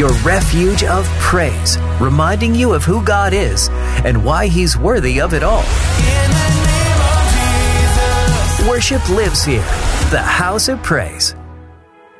your refuge of praise, reminding you of who God is and why He's worthy of it all. Worship lives here, the House of Praise.